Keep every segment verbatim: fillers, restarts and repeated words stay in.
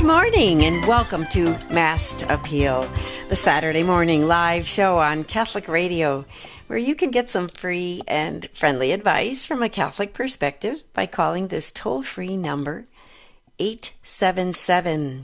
Good morning and welcome to Mass Appeal, the Saturday morning live show on Catholic Radio, where you can get some free and friendly advice from a Catholic perspective by calling this toll-free number, eight seven seven,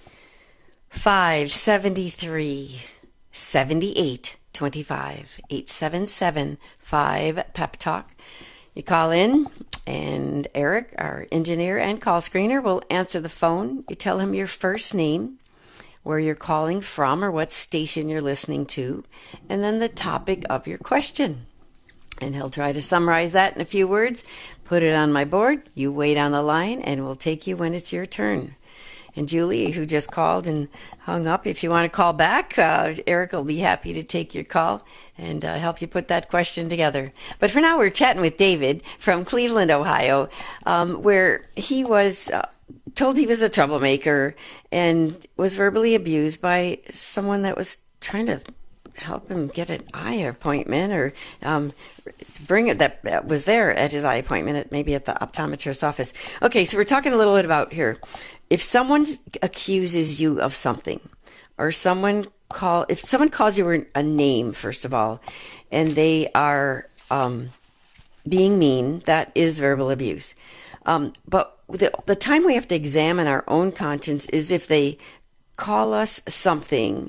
five seven three, seven eight two five, eight seven seven, five, Pep Talk. You call in, and Eric, our engineer and call screener, will answer the phone. You tell him your first name, where you're calling from or what station you're listening to, and then the topic of your question. And he'll try to summarize that in a few words, put it on my board. You wait on the line, and we'll take you when it's your turn. And Julie, who just called and hung up, if you want to call back, uh, Eric will be happy to take your call and uh, help you put that question together. But for now, we're chatting with David from Cleveland, Ohio, um, where he was uh, told he was a troublemaker and was verbally abused by someone that was trying to help him get an eye appointment or um, bring it that, that was there at his eye appointment, at, maybe at the optometrist's office. Okay, so we're talking a little bit about here. If someone accuses you of something, or someone call, if someone calls you a name, first of all, and they are um, being mean, that is verbal abuse. Um, but the, the time we have to examine our own conscience is if they call us something.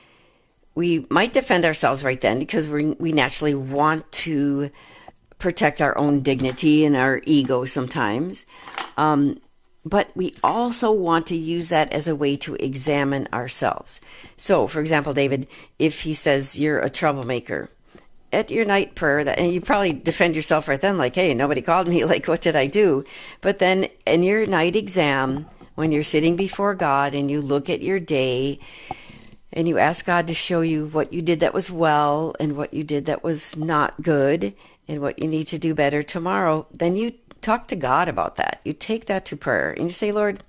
We might defend ourselves right then because we we naturally want to protect our own dignity and our ego sometimes. Um, but we also want to use that as a way to examine ourselves. So, for example, David, if he says you're a troublemaker, at your night prayer, that, and you probably defend yourself right then, like, hey, nobody called me, like, what did I do? But then in your night exam, when you're sitting before God and you look at your day, and you ask God to show you what you did that was well and what you did that was not good and what you need to do better tomorrow, then you talk to God about that. You take that to prayer and you say, Lord,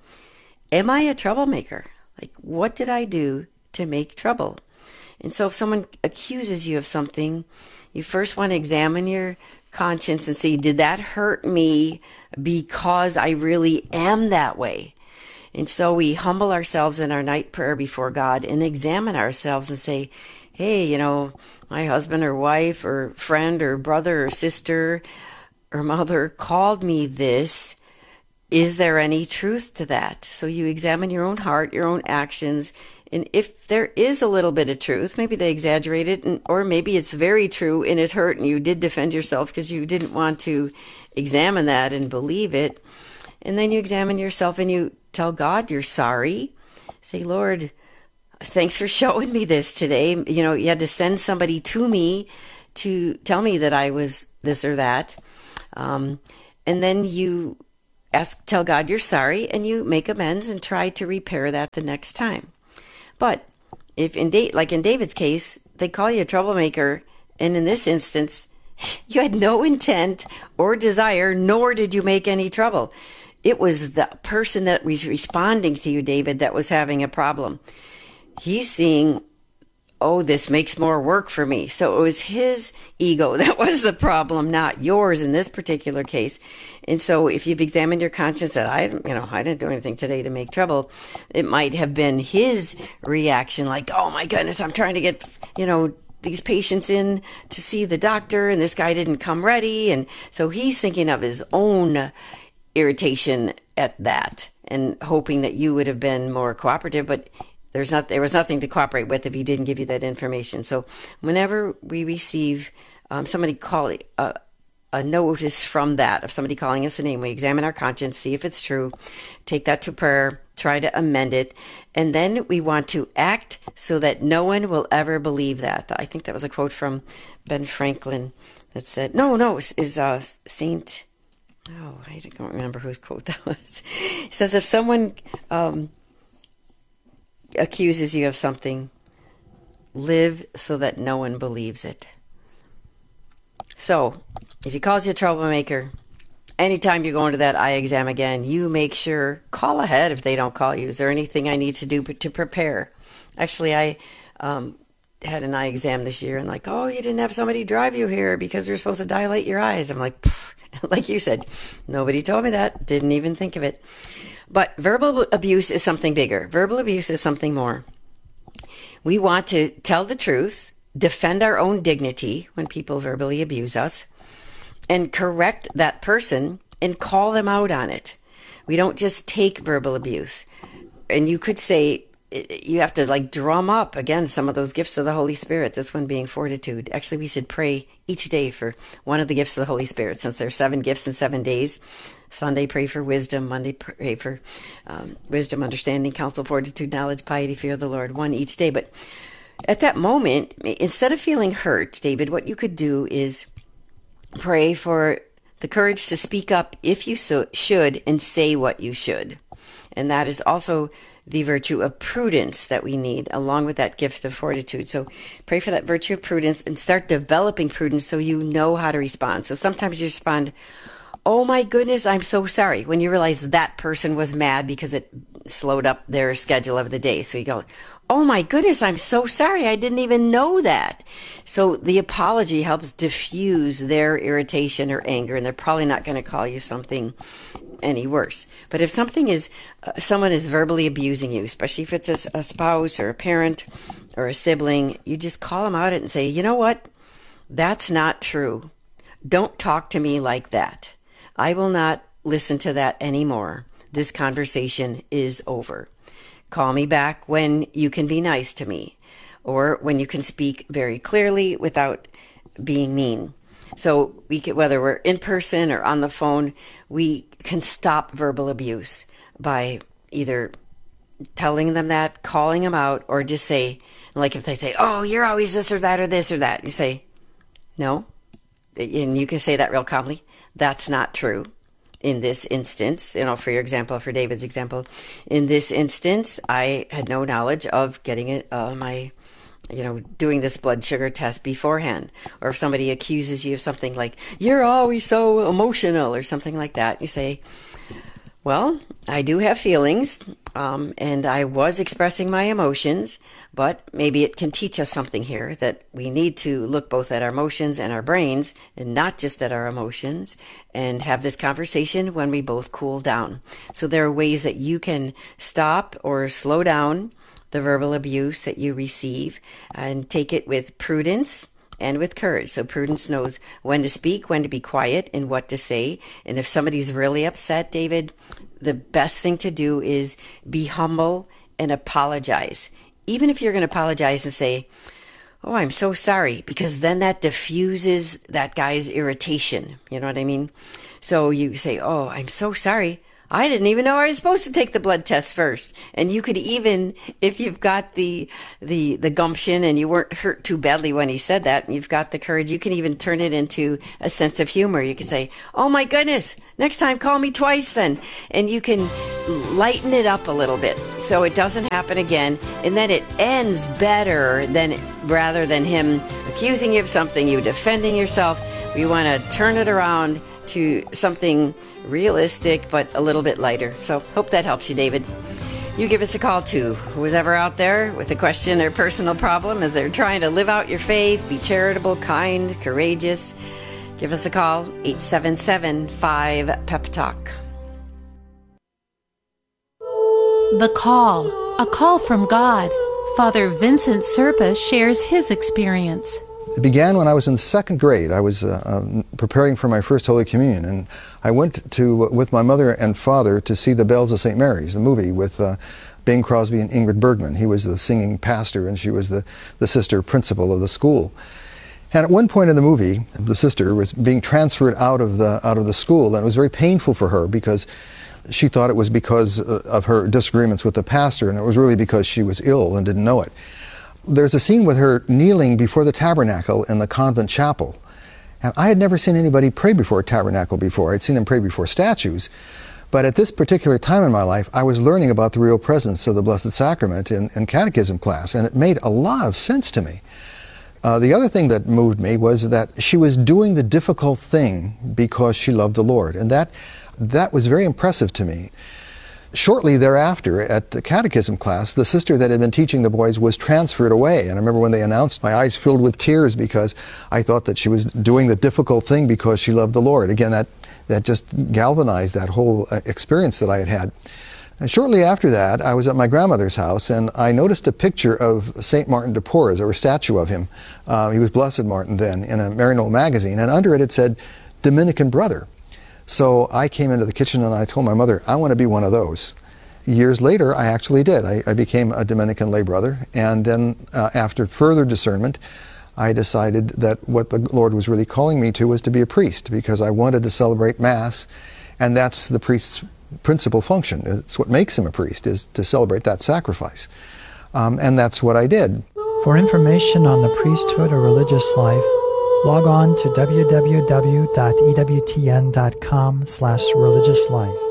am I a troublemaker? Like, what did I do to make trouble? And so if someone accuses you of something, you first want to examine your conscience and say, did that hurt me because I really am that way? And so we humble ourselves in our night prayer before God and examine ourselves and say, hey, you know, my husband or wife or friend or brother or sister or mother called me this. Is there any truth to that? So you examine your own heart, your own actions. And if there is a little bit of truth, maybe they exaggerated, and, or maybe it's very true and it hurt and you did defend yourself because you didn't want to examine that and believe it. And then you examine yourself and you tell God you're sorry. Say, Lord, thanks for showing me this today. You know, you had to send somebody to me to tell me that I was this or that. Um, and then you ask, tell God you're sorry, and you make amends and try to repair that the next time. But if in da- like in David's case, they call you a troublemaker, and in this instance, you had no intent or desire, nor did you make any trouble. It was the person that was responding to you, David, that was having a problem. He's seeing, oh, this makes more work for me. So it was his ego that was the problem, not yours in this particular case. And so if you've examined your conscience that I, you know, I didn't do anything today to make trouble, it might have been his reaction, like, oh my goodness, I'm trying to get, you know, these patients in to see the doctor, and this guy didn't come ready. And so he's thinking of his own irritation at that and hoping that you would have been more cooperative, but there's not there was nothing to cooperate with if he didn't give you that information. So whenever we receive um, somebody calling a, a notice from that, of somebody calling us a name, we examine our conscience, see if it's true, take that to prayer, try to amend it, and then we want to act so that no one will ever believe that. I think that was a quote from Ben Franklin that said, no, no, is uh, Saint Oh, I don't remember whose quote that was. It says, if someone um, accuses you of something, live so that no one believes it. So, if he calls you a troublemaker, anytime you go into that eye exam again, you make sure, call ahead if they don't call you. Is there anything I need to do to prepare? Actually, I um, had an eye exam this year, and like, oh, you didn't have somebody drive you here because we were supposed to dilate your eyes. I'm like, like you said, nobody told me that. Didn't even think of it. But verbal abuse is something bigger. Verbal abuse is something more. We want to tell the truth, defend our own dignity when people verbally abuse us, and correct that person and call them out on it. We don't just take verbal abuse. And you could say, you have to like drum up, again, some of those gifts of the Holy Spirit, this one being fortitude. Actually, we should pray each day for one of the gifts of the Holy Spirit, since there are seven gifts in seven days. Sunday, pray for wisdom. Monday, pray for um, wisdom, understanding, counsel, fortitude, knowledge, piety, fear of the Lord, one each day. But at that moment, instead of feeling hurt, David, what you could do is pray for the courage to speak up if you so should and say what you should. And that is also the virtue of prudence that we need, along with that gift of fortitude. So pray for that virtue of prudence and start developing prudence so you know how to respond. So sometimes you respond, oh my goodness, I'm so sorry, when you realize that person was mad because it slowed up their schedule of the day. So you go, oh my goodness, I'm so sorry, I didn't even know that. So the apology helps diffuse their irritation or anger, and they're probably not going to call you something any worse. But if something is, uh, someone is verbally abusing you, especially if it's a, a spouse or a parent or a sibling, you just call them out and say, you know what? That's not true. Don't talk to me like that. I will not listen to that anymore. This conversation is over. Call me back when you can be nice to me, or when you can speak very clearly without being mean. So we can, whether we're in person or on the phone, we can stop verbal abuse by either telling them that, calling them out, or just say, like if they say, oh, you're always this or that or this or that, you say, no. And you can say that real calmly. That's not true. In this instance, you know, for your example, for David's example, in this instance, I had no knowledge of getting it, uh, my, you know, doing this blood sugar test beforehand. Or if somebody accuses you of something like, you're always so emotional or something like that, you say, well, I do have feelings, um, and I was expressing my emotions, but maybe it can teach us something here, that we need to look both at our emotions and our brains, and not just at our emotions, and have this conversation when we both cool down. So there are ways that you can stop or slow down the verbal abuse that you receive and take it with prudence and with courage. So prudence knows when to speak, when to be quiet, and what to say. And if somebody's really upset, David, the best thing to do is be humble and apologize. Even if you're going to apologize and say, oh, I'm so sorry, because then that diffuses that guy's irritation. You know what I mean? So you say, oh, I'm so sorry. I didn't even know I was supposed to take the blood test first. And you could even, if you've got the the the gumption and you weren't hurt too badly when he said that, and you've got the courage, you can even turn it into a sense of humor. You can say, oh my goodness, next time call me twice then. And you can lighten it up a little bit so it doesn't happen again. And then it ends better than, rather than him accusing you of something, you defending yourself. We want to turn it around to something realistic, but a little bit lighter. So hope that helps you, David. You give us a call too. Who's ever out there with a question or personal problem as they're trying to live out your faith, be charitable, kind, courageous, give us a call, eight seven seven, five, P E P, talk. The Call, a call from God. Father Vincent Serpa shares his experience. It began when I was in second grade. I was uh, um, preparing for my first Holy Communion, and I went to uh, with my mother and father to see The Bells of Saint Mary's, the movie with uh, Bing Crosby and Ingrid Bergman. He was the singing pastor, and she was the, the sister principal of the school. And at one point in the movie, the sister was being transferred out of the out of the school, and it was very painful for her because she thought it was because of her disagreements with the pastor, and it was really because she was ill and didn't know it. There's a scene with her kneeling before the tabernacle in the convent chapel. And I had never seen anybody pray before a tabernacle before. I'd seen them pray before statues. But at this particular time in my life, I was learning about the real presence of the Blessed Sacrament in, in catechism class, and it made a lot of sense to me. Uh, the other thing that moved me was that she was doing the difficult thing because she loved the Lord. And that, that was very impressive to me. Shortly thereafter, at the catechism class, the sister that had been teaching the boys was transferred away. And I remember when they announced, my eyes filled with tears because I thought that she was doing the difficult thing because she loved the Lord. Again, that, that just galvanized that whole experience that I had had. And shortly after that, I was at my grandmother's house, and I noticed a picture of Saint Martin de Porres, or a statue of him. Uh, he was Blessed Martin then, in a Maryknoll magazine, and under it it said, Dominican Brother. So I came into the kitchen and I told my mother, I want to be one of those. Years later, I actually did. I, I became a Dominican lay brother, and then uh, after further discernment, I decided that what the Lord was really calling me to was to be a priest, because I wanted to celebrate Mass, and that's the priest's principal function. It's what makes him a priest, is to celebrate that sacrifice. Um, and that's what I did. For information on the priesthood or religious life, log on to w w w dot e w t n dot com slash religious life.